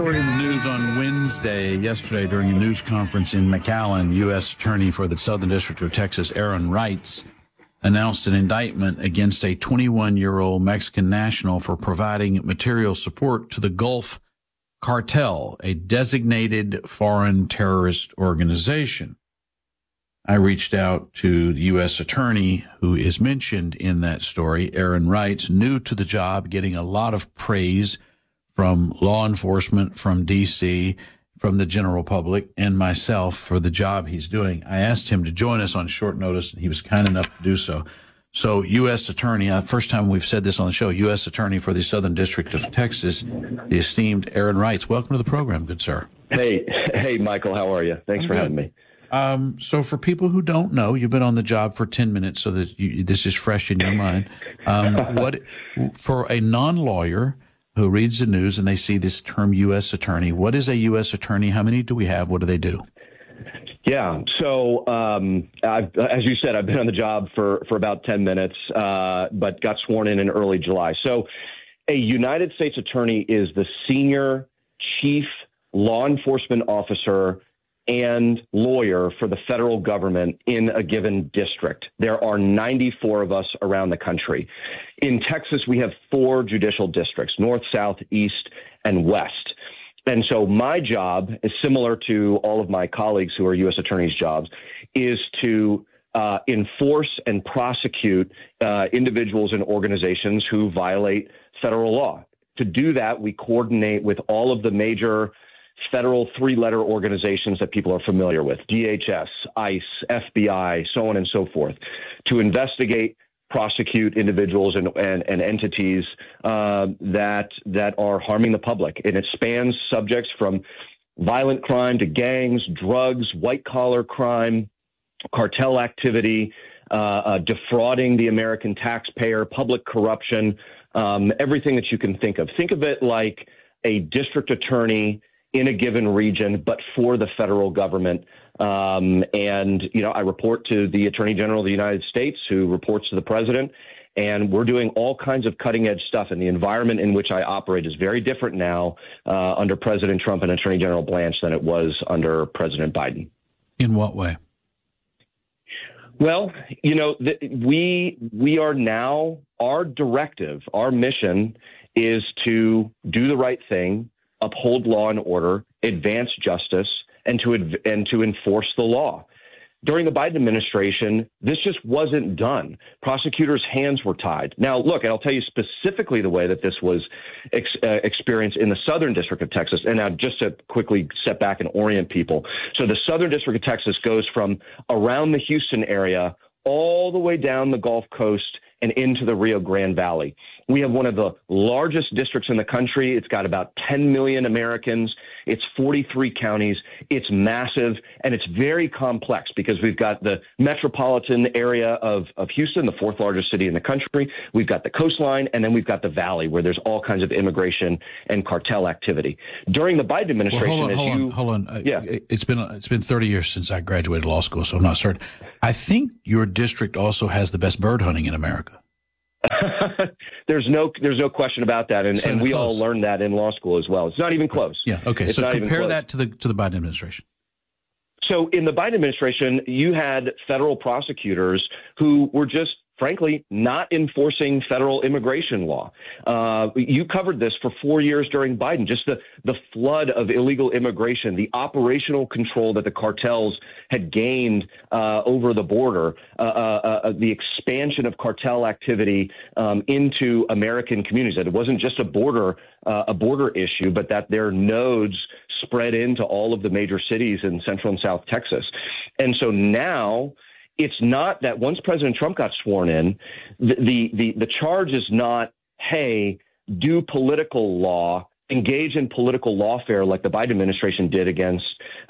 In the news on Wednesday, yesterday during a news conference in McAllen, U.S. Attorney for the Southern District of Texas, Aaron Reitz, announced an indictment against a 21-year-old Mexican national for providing material support to the Gulf Cartel, a designated foreign terrorist organization. I reached out to the U.S. Attorney who is mentioned in that story, Aaron Reitz, new to the job, getting a lot of praise from law enforcement, from D.C., from the general public, and myself for the job he's doing. I asked him to join us on short notice, and he was kind enough to do so. So, U.S. Attorney, first time we've said this on the show, U.S. Attorney for the Southern District of Texas, the esteemed Aaron Reitz. Welcome to the program, good sir. Hey, Michael, how are you? Thanks for having me. So for people who don't know, you've been on the job for 10 minutes, so that this is fresh in your mind. What for a non-lawyer who reads the news and they see this term U.S. Attorney, what is a U.S. Attorney? How many do we have? What do they do? Yeah, so as you said, I've been on the job for about 10 minutes, but got sworn in early July. So a United States Attorney is the senior chief law enforcement officer and lawyer for the federal government in a given district. There are 94 of us around the country. In Texas, we have 4 judicial districts, north, south, east, and west. And so my job is similar to all of my colleagues who are U.S. attorneys' jobs, is to enforce and prosecute individuals and organizations who violate federal law. To do that, we coordinate with all of the major federal 3-letter organizations that people are familiar with, DHS, ICE, FBI, so on and so forth, to investigate, prosecute individuals and entities that are harming the public. And it spans subjects from violent crime to gangs, drugs, white-collar crime, cartel activity, defrauding the American taxpayer, public corruption, everything that you can think of. Think of it like a district attorney in a given region, but for the federal government. And, I report to the Attorney General of the United States, who reports to the president, and we're doing all kinds of cutting-edge stuff. And the environment in which I operate is very different now under President Trump and Attorney General Blanche than it was under President Biden. In what way? Well, we are now, our directive, our mission is to do the right thing, uphold law and order, advance justice, and to enforce the law. During the Biden administration, this just wasn't done. Prosecutors' hands were tied. Now, look, and I'll tell you specifically the way that this was experienced in the Southern District of Texas. And now just to quickly step back and orient people. So the Southern District of Texas goes from around the Houston area all the way down the Gulf Coast and into the Rio Grande Valley. We have one of the largest districts in the country. It's got about 10 million Americans. It's 43 counties. It's massive, and it's very complex because we've got the metropolitan area of Houston, the 4th largest city in the country. We've got the coastline, and then we've got the valley where there's all kinds of immigration and cartel activity. During the Biden administration, hold on. Yeah. It's been 30 years since I graduated law school, so I'm not certain. I think your district also has the best bird hunting in America. There's no question about that, and we all learned that in law school as well. It's not even close. Yeah. Okay. So compare that to the Biden administration. So in the Biden administration, you had federal prosecutors who were just, frankly, not enforcing federal immigration law. You covered this for 4 years during Biden, just the flood of illegal immigration, the operational control that the cartels had gained over the border, the expansion of cartel activity into American communities. That it wasn't just a border issue, but that their nodes spread into all of the major cities in Central and South Texas. And so now, it's not that once President Trump got sworn in, the charge is not, hey, do political law, engage in political lawfare like the Biden administration did against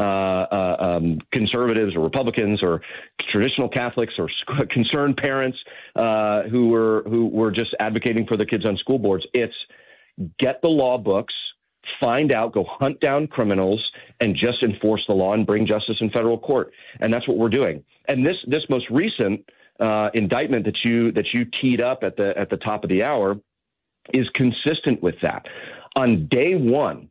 conservatives or Republicans or traditional Catholics or concerned parents who were just advocating for their kids on school boards. It's get the law books, find out, go hunt down criminals, and just enforce the law and bring justice in federal court. And that's what we're doing. And this most recent indictment that you teed up at the top of the hour is consistent with that. On day one,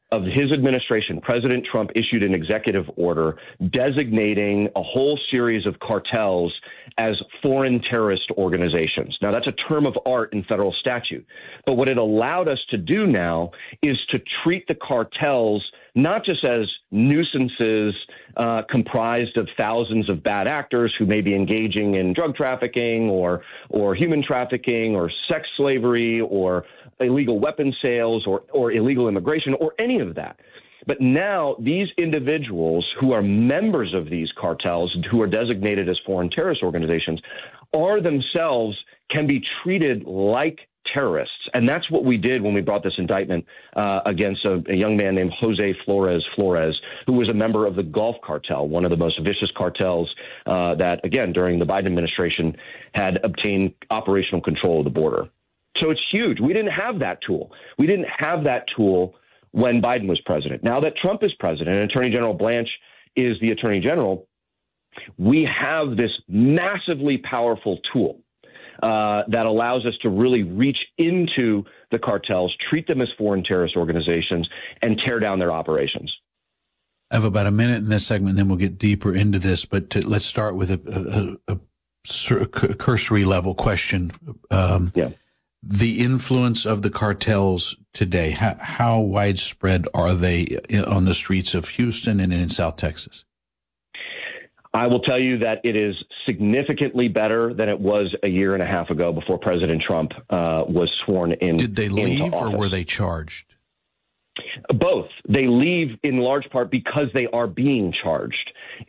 of his administration, President Trump issued an executive order designating a whole series of cartels as foreign terrorist organizations. Now, that's a term of art in federal statute. But what it allowed us to do now is to treat the cartels not just as nuisances comprised of thousands of bad actors who may be engaging in drug trafficking or human trafficking or sex slavery or illegal weapon sales or illegal immigration or any of that. But now these individuals who are members of these cartels, who are designated as foreign terrorist organizations, are themselves can be treated like terrorists. And that's what we did when we brought this indictment against a young man named Jose Flores, who was a member of the Gulf Cartel, one of the most vicious cartels that, again, during the Biden administration had obtained operational control of the border. So it's huge. We didn't have that tool. We didn't have that tool when Biden was president. Now that Trump is president and Attorney General Blanche is the Attorney General, we have this massively powerful tool that allows us to really reach into the cartels, treat them as foreign terrorist organizations, and tear down their operations. I have about a minute in this segment, and then we'll get deeper into this. But let's start with a cursory level question. The influence of the cartels today, how widespread are they on the streets of Houston and in South Texas? I will tell you that it is significantly better than it was a year and a half ago before President Trump was sworn in. Did they leave or were they charged? Both. They leave in large part because they are being charged.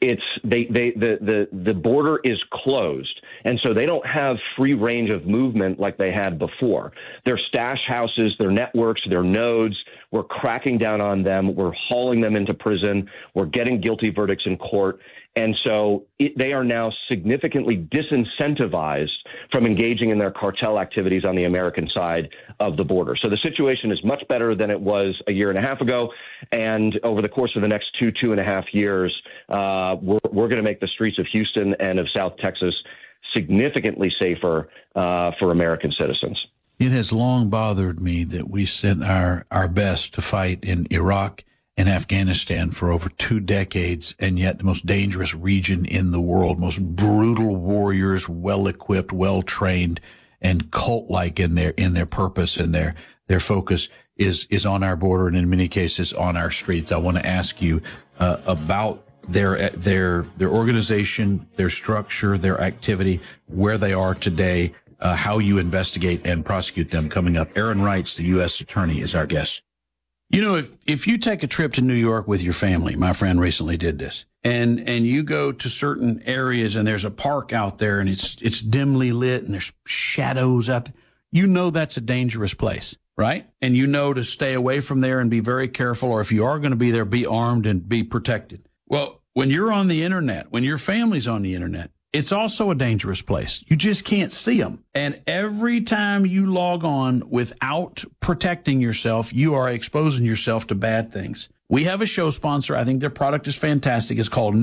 The border is closed, and so they don't have free range of movement like they had before. Their stash houses, their networks, their nodes, we're cracking down on them. We're hauling them into prison. We're getting guilty verdicts in court. And so they are now significantly disincentivized from engaging in their cartel activities on the American side of the border. So the situation is much better than it was a year and a half ago. And over the course of the next 2.5 years, we're going to make the streets of Houston and of South Texas significantly safer for American citizens. It has long bothered me that we sent our best to fight in Iraq and Afghanistan for over 2 decades, and yet the most dangerous region in the world, most brutal warriors, well-equipped, well-trained, and cult-like in their purpose and their focus is on our border and in many cases on our streets. I want to ask you about their organization, their structure, their activity, where they are today, how you investigate and prosecute them. Coming up, Aaron Reitz, the U.S. Attorney, is our guest. You know, if you take a trip to New York with your family, my friend recently did this, and you go to certain areas and there's a park out there and it's dimly lit and there's shadows out there, you know that's a dangerous place, right? And you know to stay away from there and be very careful, or if you are going to be there, be armed and be protected. Well, when you're on the internet, when your family's on the internet, it's also a dangerous place. You just can't see them. And every time you log on without protecting yourself, you are exposing yourself to bad things. We have a show sponsor. I think their product is fantastic. It's called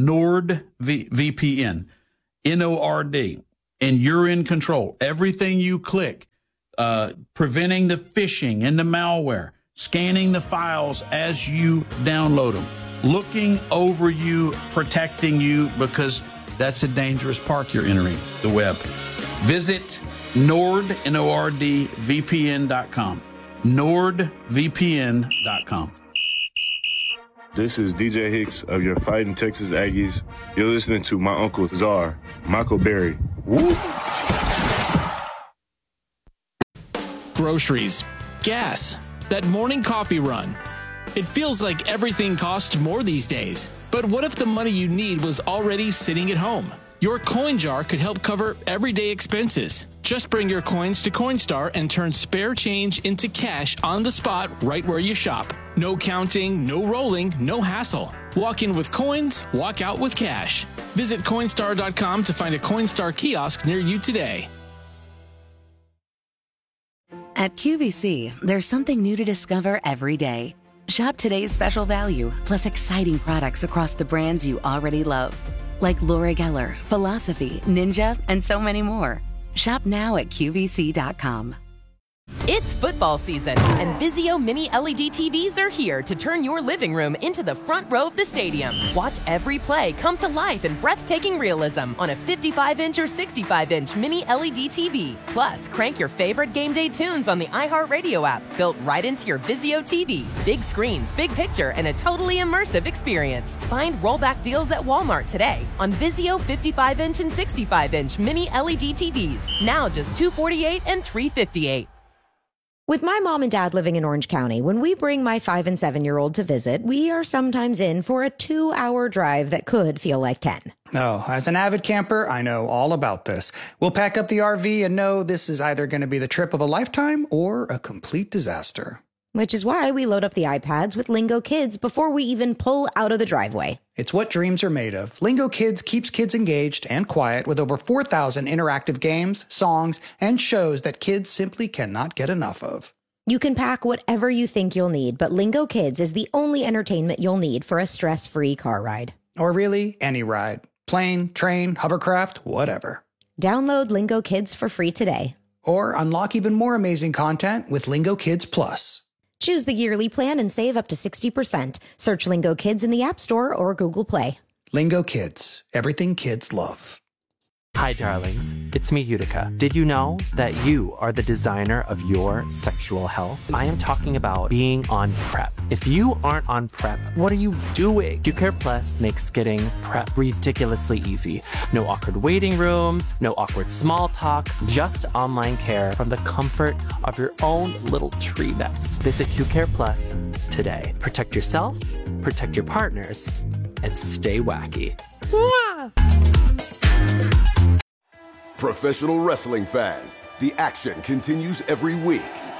NordVPN, N-O-R-D. And you're in control. Everything you click, preventing the phishing and the malware, scanning the files as you download them, looking over you, protecting you, because that's a dangerous park you're entering, the web. Visit Nord, N-O-R-D, VPN.com. NordVPN.com. This is DJ Hicks of your Fighting Texas Aggies. You're listening to my Uncle Czar, Michael Berry. Woo! Groceries, gas, that morning coffee run. It feels like everything costs more these days. But what if the money you need was already sitting at home? Your coin jar could help cover everyday expenses. Just bring your coins to Coinstar and turn spare change into cash on the spot right where you shop. No counting, no rolling, no hassle. Walk in with coins, walk out with cash. Visit Coinstar.com to find a Coinstar kiosk near you today. At QVC, there's something new to discover every day. Shop today's special value, plus exciting products across the brands you already love, like Laura Geller, Philosophy, Ninja, and so many more. Shop now at QVC.com. It's football season, and Vizio Mini LED TVs are here to turn your living room into the front row of the stadium. Watch every play come to life in breathtaking realism on a 55-inch or 65-inch Mini LED TV. Plus, crank your favorite game day tunes on the iHeartRadio app, built right into your Vizio TV. Big screens, big picture, and a totally immersive experience. Find rollback deals at Walmart today on Vizio 55-inch and 65-inch Mini LED TVs. Now just $248 and $358. With my mom and dad living in Orange County, when we bring my 5 and 7-year-old to visit, we are sometimes in for a 2-hour drive that could feel like 10. Oh, as an avid camper, I know all about this. We'll pack up the RV and know this is either going to be the trip of a lifetime or a complete disaster. Which is why we load up the iPads with Lingo Kids before we even pull out of the driveway. It's what dreams are made of. Lingo Kids keeps kids engaged and quiet with over 4,000 interactive games, songs, and shows that kids simply cannot get enough of. You can pack whatever you think you'll need, but Lingo Kids is the only entertainment you'll need for a stress-free car ride. Or really, any ride. Plane, train, hovercraft, whatever. Download Lingo Kids for free today. Or unlock even more amazing content with Lingo Kids Plus. Choose the yearly plan and save up to 60%. Search Lingo Kids in the App Store or Google Play. Lingo Kids. Everything kids love. Hi, darlings. It's me, Utica. Did you know that you are the designer of your sexual health? I am talking about being on PrEP. If you aren't on PrEP, what are you doing? QCare Plus makes getting PrEP ridiculously easy. No awkward waiting rooms, no awkward small talk, just online care from the comfort of your own little tree nest. Visit QCare Plus today. Protect yourself, protect your partners, and stay wacky. Mwah! Professional wrestling fans, the action continues every week.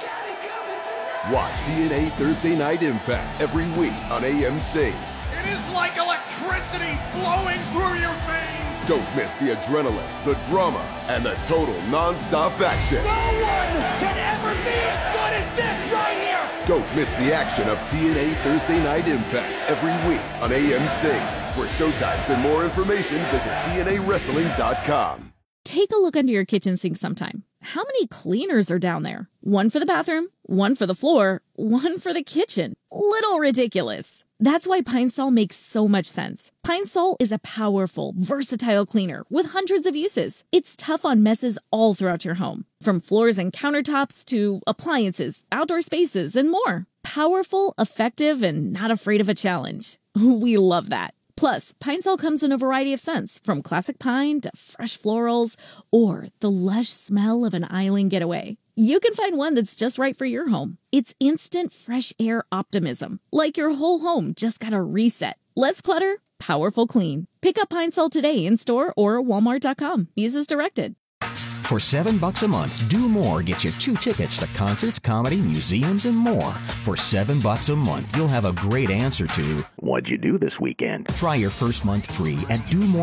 Watch TNA Thursday Night Impact every week on AMC. It is like electricity flowing through your veins. Don't miss the adrenaline, the drama, and the total non-stop action. No one can ever be as good as this right here. Don't miss the action of TNA Thursday Night Impact every week on AMC. For showtimes and more information, visit TNAWrestling.com. Take a look under your kitchen sink sometime. How many cleaners are down there? One for the bathroom, one for the floor, one for the kitchen. Little ridiculous. That's why Pine Sol makes so much sense. Pine Sol is a powerful, versatile cleaner with hundreds of uses. It's tough on messes all throughout your home, from floors and countertops to appliances, outdoor spaces, and more. Powerful, effective, and not afraid of a challenge. We love that. Plus, Pine Sol comes in a variety of scents, from classic pine to fresh florals, or the lush smell of an island getaway. You can find one that's just right for your home. It's instant fresh air optimism, like your whole home just got a reset. Less clutter, powerful clean. Pick up Pine Sol today in store or Walmart.com. Use as directed. For $7 a month, Do More gets you 2 tickets to concerts, comedy, museums, and more. For $7 a month, you'll have a great answer to, what'd you do this weekend? Try your first month free at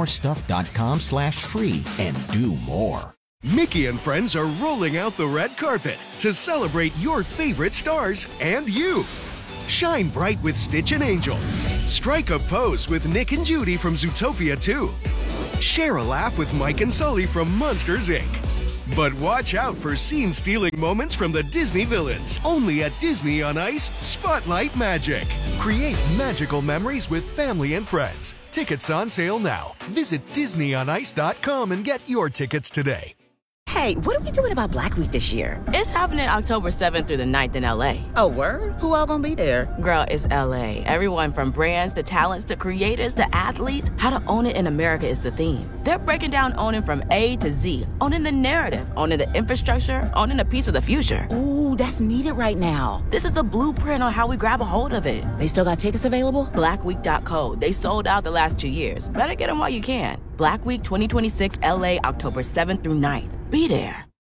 domorestuff.com/free and do more. Mickey and friends are rolling out the red carpet to celebrate your favorite stars and you. Shine bright with Stitch and Angel. Strike a pose with Nick and Judy from Zootopia 2. Share a laugh with Mike and Sully from Monsters, Inc. But watch out for scene-stealing moments from the Disney villains. Only at Disney on Ice, Spotlight Magic. Create magical memories with family and friends. Tickets on sale now. Visit DisneyOnIce.com and get your tickets today. Hey, what are we doing about Black Week this year? It's happening October 7th through the 9th in LA. Oh, word? Who all gonna be there? Girl, it's LA. Everyone from brands to talents to creators to athletes. How to own it in America is the theme. They're breaking down owning from A to Z. Owning the narrative, owning the infrastructure, owning a piece of the future. Ooh, that's needed right now. This is the blueprint on how we grab a hold of it. They still got tickets available? Blackweek.co. They sold out the last 2 years. Better get them while you can. Black Week 2026 LA, October 7th through 9th. Be there.